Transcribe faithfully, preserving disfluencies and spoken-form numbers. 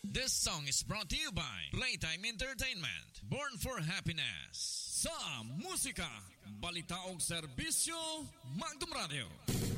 This song is brought to you by Playtime Entertainment. Born for Happiness. Sa musika, balita og serbisyo, Magdum Radio.